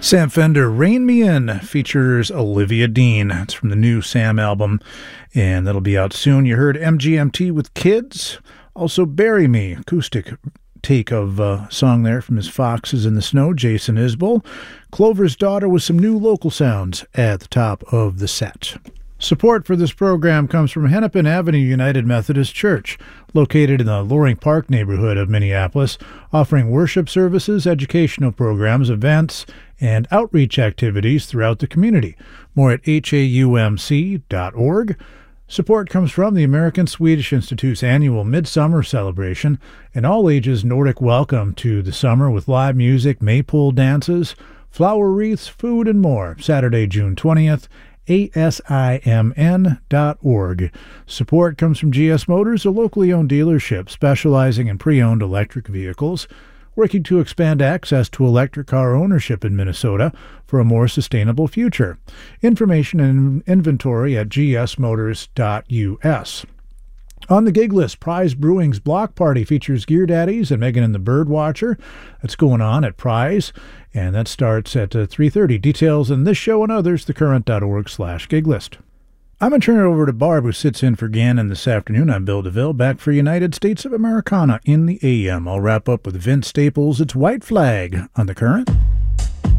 Sam Fender, Rain Me In, features Olivia Dean. It's from the new Sam album, and that'll be out soon. You heard MGMT with Kids. Also, Bury Me, acoustic take of a song there from his Foxes in the Snow, Jason Isbell. Clover's Daughter with some new local sounds at the top of the set. Support for this program comes from Hennepin Avenue United Methodist Church, located in the Loring Park neighborhood of Minneapolis, offering worship services, educational programs, events, and outreach activities throughout the community. More at haumc.org. Support comes from the American Swedish Institute's annual Midsummer celebration, an all-ages Nordic welcome to the summer with live music, maypole dances, flower wreaths, food, and more. Saturday, June 20th, asimn.org. Support comes from GS Motors, a locally owned dealership specializing in pre-owned electric vehicles, working to expand access to electric car ownership in Minnesota for a more sustainable future. Information and inventory at gsmotors.us. On the gig list, Prize Brewing's Block Party features Gear Daddies and Megan and the Birdwatcher. That's going on at Prize, and that starts at 3:30. Details in this show and others, thecurrent.org/giglist. I'm going to turn it over to Barb, who sits in for Gannon this afternoon. I'm Bill DeVille, back for United States of Americana in the AM. I'll wrap up with Vince Staples' It's White Flag on The Current.